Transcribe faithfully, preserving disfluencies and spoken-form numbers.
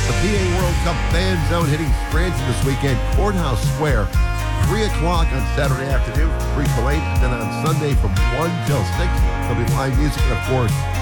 The P A World Cup Fan Zone hitting Scranton this weekend, Courthouse Square, three o'clock on Saturday afternoon, three till eight, and then on Sunday from one till six, there'll be live music and, of course,